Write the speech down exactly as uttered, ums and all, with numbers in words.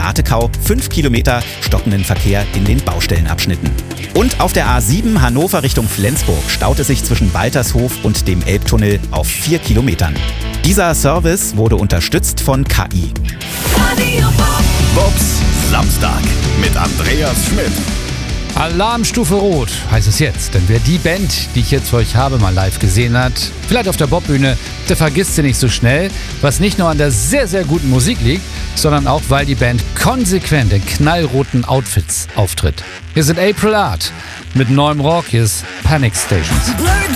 Ratekau, fünf Kilometer stockenden Verkehr in den Baustellenabschnitten. Und auf der A sieben Hannover Richtung Flensburg staut es sich zwischen Waltershof und dem Elbtunnel auf vier Kilometern. Dieser Service wurde unterstützt von K I. Bobs Samstag mit Andreas Schmidt. Alarmstufe Rot heißt es jetzt, denn wer die Band, die ich jetzt für euch habe, mal live gesehen hat, vielleicht auf der Bobbühne, der vergisst sie nicht so schnell, was nicht nur an der sehr, sehr guten Musik liegt, sondern auch, weil die Band konsequent in knallroten Outfits auftritt. Hier sind April Art mit neuem Rock, hier ist Panic Stations.